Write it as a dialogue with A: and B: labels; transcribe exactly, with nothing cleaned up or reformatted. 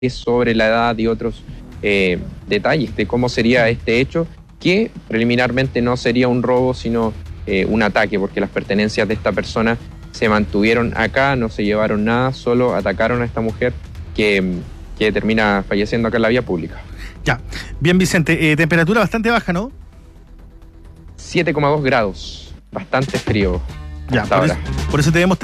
A: sobre la edad y otros eh, detalles de cómo sería este hecho, que preliminarmente no sería un robo, sino eh, un ataque, porque las pertenencias de esta persona se mantuvieron acá, no se llevaron nada, solo atacaron a esta mujer que, que termina falleciendo acá en la vía pública.
B: Ya, bien Vicente, eh, temperatura bastante baja, ¿no?
A: siete coma dos grados, bastante frío
B: Ya,
A: hasta
B: por
A: ahora.
B: eso, por eso te vemos